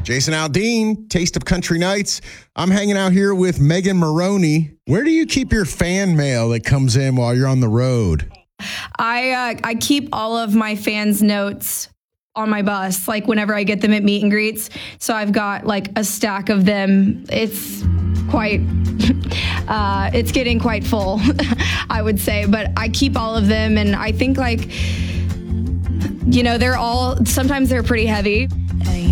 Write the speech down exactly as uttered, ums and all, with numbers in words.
Jason Aldean, Taste of Country Nights. I'm hanging out here with Megan Maroney. Where do you keep your fan mail that comes in while you're on the road? I uh, I keep all of my fans' notes on my bus, like whenever I get them at meet and greets. So I've got like a stack of them. It's quite, uh, it's getting quite full, I would say. But I keep all of them, and I think like, you know, they're all, sometimes they're pretty heavy.